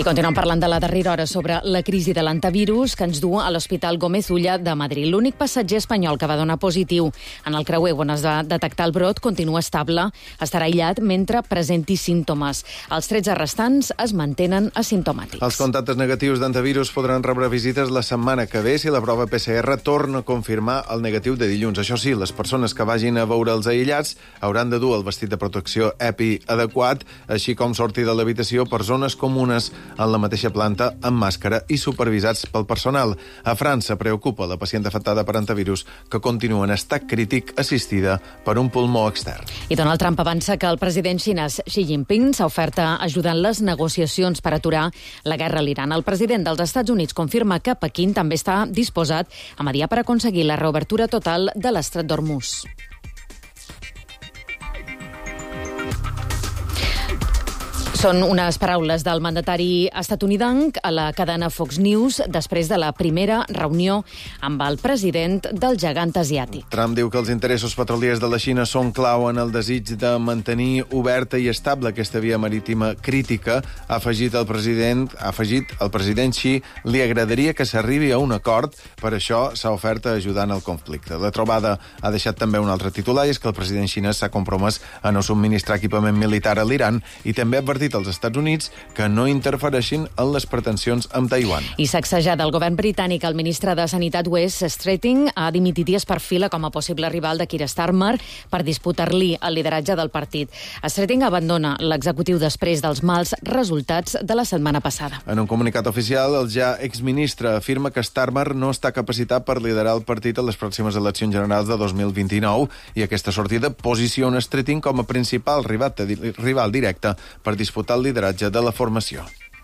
continuem parlant de la darrera hora sobre la crisi de l'antivirus que ens du a l'Hospital Gómez Ulla de Madrid. L'únic passatger espanyol que va donar positiu en el creuer on es va detectar el brot continua estable, estarà aïllat mentre presenti símptomes. Els 13 restants es mantenen asimptomàtics. Els contactes negatius d'antivirus podran rebre visites la setmana que ve si la prova PCR torna a confirmar el negatiu de dilluns. Això sí, les persones que vagin a veure els aïllats hauran de dur el vestit de protecció EPI adequat, així com sortir de l'habitació per zones comunes en la mateixa planta amb màscara i supervisats pel personal. A França preocupa la pacient afectada per antivirus que continua en estat crític assistida per un pulmó extern. I Donald Trump avança que el president xinès Xi Jinping s'ha ofert a ajudar en les negociacions per aturar la guerra a l'Iran. El president dels Estats Units confirma que Pequín també està disposat a mediar per aconseguir la reobertura total de l'estret d'Hormuz. Són unes paraules del mandatari estatunidenc a la cadena Fox News després de la primera reunió amb el president del gegant asiàtic. Trump diu que els interessos petroliers de la Xina són clau en el desig de mantenir oberta i estable aquesta via marítima crítica. Ha afegit el president Xi li agradaria que s'arribi a un acord, per això s'ha ofert a ajudar en el conflicte. La trobada ha deixat també un altre titular, i és que el president xinès s'ha compromès a no subministrar equipament militar a l'Iran i també ha advertit als Estats Units que no interfereixin en les pretensions amb Taiwan. I sacsejada el govern britànic, el ministre de Sanitat Wes Streeting ha dimitit i es perfila com a possible rival de Keir Starmer per disputar-li el lideratge del partit. Streeting abandona l'executiu després dels mals resultats de la setmana passada. En un comunicat oficial, el ja exministre afirma que Starmer no està capacitat per liderar el partit a les pròximes eleccions generals de 2029 i aquesta sortida posiciona Streeting com a principal rival directe per disputar el lideratge de la formació.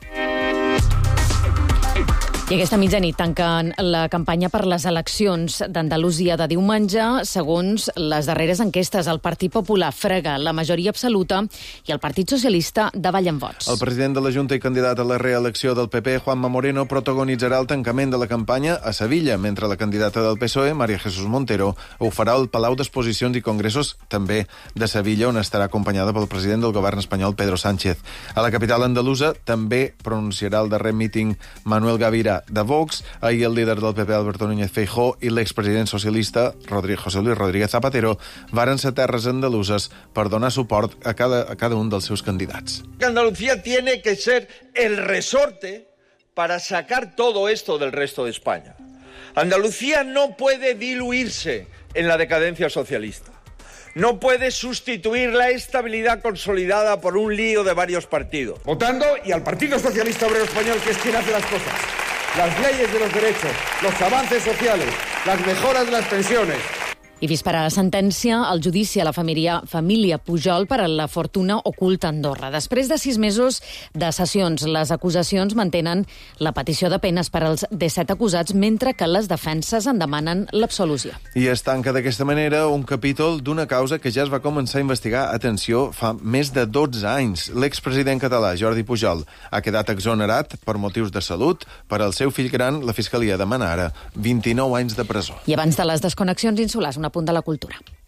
I aquesta mitjanit tanquen la campanya per les eleccions d'Andalusia de diumenge. Segons les darreres enquestes, el Partit Popular frega la majoria absoluta i el Partit Socialista davalla en vots. El president de la Junta i candidat a la reelecció del PP, Juanma Moreno, protagonitzarà el tancament de la campanya a Sevilla, mentre la candidata del PSOE, María Jesús Montero, ho farà al Palau d'Exposicions i Congressos, també de Sevilla, on estarà acompanyada pel president del govern espanyol, Pedro Sánchez. A la capital andalusa també pronunciarà el darrer míting Manuel Gaviria de Vox. Ahir el líder del PP, Alberto Núñez Feijóo, i l'expresident socialista, José Luis Rodríguez Zapatero, varen ser terres andaluses per donar suport a cada un dels seus candidats. Andalucía tiene que ser el resorte para sacar todo esto del resto de España. Andalucía no puede diluirse en la decadencia socialista. No puede sustituir la estabilidad consolidada por un lío de varios partidos. Votando y al Partido Socialista Obrero Español, que es quien hace las cosas. Las leyes de los derechos, los avances sociales, las mejoras de las pensiones. I vist per a sentència, el judici a la família Pujol per a la fortuna oculta a Andorra. Després de 6 mesos de sessions, les acusacions mantenen la petició de penes per als 17 acusats, mentre que les defenses en demanen l'absolució. I es tanca d'aquesta manera un capítol d'una causa que ja es va començar a investigar, atenció, fa més de 12 anys. L'expresident català, Jordi Pujol, ha quedat exonerat per motius de salut. Per al seu fill gran, la Fiscalia demana ara 29 anys de presó. I abans de les desconnexions insulars, un apunt de la cultura.